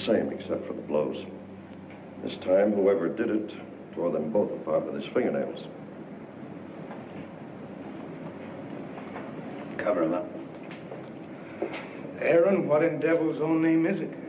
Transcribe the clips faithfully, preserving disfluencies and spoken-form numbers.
same except for the blows. This time, whoever did it tore them both apart with his fingernails. Cover him up. Aaron, what in devil's own name is it?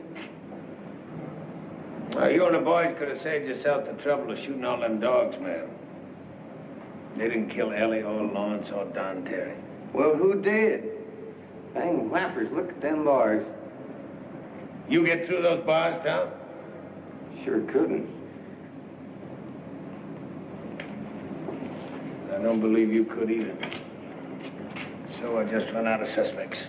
Well, you and the boys could have saved yourself the trouble of shooting all them dogs, man. They didn't kill Ellie or Lawrence or Don Terry. Well, who did? Dang whappers, look at them bars. You get through those bars, Tom? Sure couldn't. I don't believe you could either. So I just run out of suspects.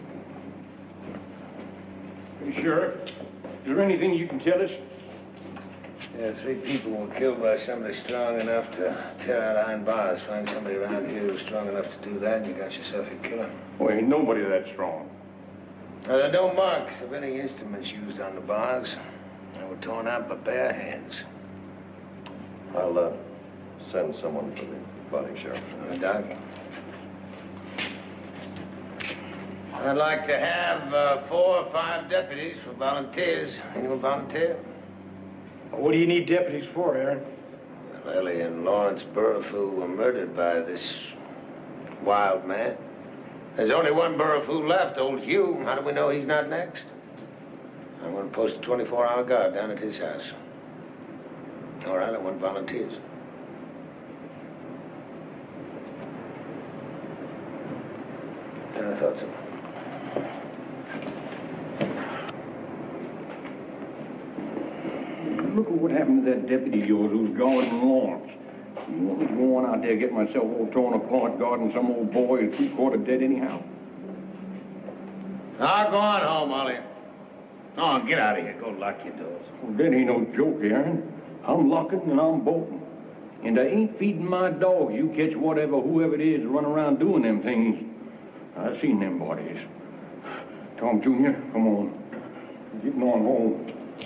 Hey, Sheriff, is there anything you can tell us? Yeah, three people were killed by somebody strong enough to tear out iron bars. Find somebody around here who's strong enough to do that, and you got yourself a killer. Well, ain't nobody that strong. Now, there are no marks of any instruments used on the bars. They were torn out by bare hands. I'll uh, send someone for the body, Sheriff. Uh, Doc? I'd like to have uh, four or five deputies for volunteers. Anyone volunteer? What do you need deputies for, Aaron? Well, Ellie and Lawrence Burrifool were murdered by this wild man. There's only one Burrifool left, old Hugh. How do we know he's not next? I'm going to post a twenty-four hour guard down at his house. All right, I want volunteers. Yeah, I thought so. Look at what happened to that deputy of yours who's guarding Lawrence. You want me to go on out there and get myself all torn apart guarding some old boy who's three-quarter dead anyhow? Now, go on home, Ollie. Go on, get out of here. Go lock your doors. Well, that ain't no joke, Aaron. I'm locking and I'm bolting. And I ain't feeding my dog. You catch whatever, whoever it is, run around doing them things. I've seen them bodies. Tom Junior, come on. We're getting on home.